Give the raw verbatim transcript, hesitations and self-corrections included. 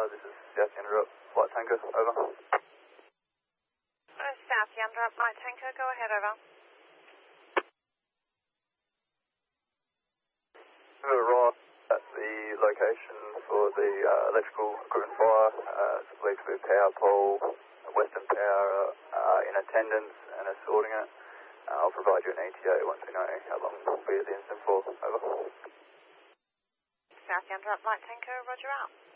this is South Yanderup Flight Tanker, over. Uh, South Yanderup Flight Tanker, go ahead, over. We've arrived at the location for the uh, electrical equipment fire. Uh, it's believed to be a power pole. Western Power uh, in attendance and escorting it. Uh, I'll provide you an E T A once we know how long we'll be at the incident for. Over. South Yanderup Flight Tanker, roger out.